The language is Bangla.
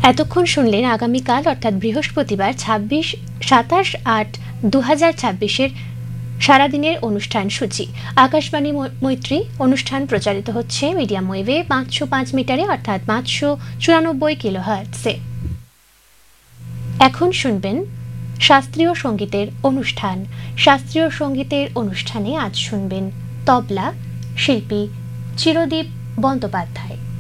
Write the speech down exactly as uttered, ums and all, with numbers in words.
এতক্ষণ শুনলেন আগামীকাল অর্থাৎ বৃহস্পতিবার ছাব্বিশ সাতাশ আট দু হাজার ছাব্বিশের সারাদিনের অনুষ্ঠান সূচি। আকাশবাণী মৈত্রী অনুষ্ঠান প্রচারিত হচ্ছে মিডিয়াম ওয়েভে পাঁচশো পাঁচ মিটারে অর্থাৎ পাঁচশো চুরানব্বই কিলো হার্টসে। এখন শুনবেন শাস্ত্রীয় সঙ্গীতের অনুষ্ঠান। শাস্ত্রীয় সঙ্গীতের অনুষ্ঠানে আজ শুনবেন তবলা শিল্পী চিরদীপ বন্দ্যোপাধ্যায়।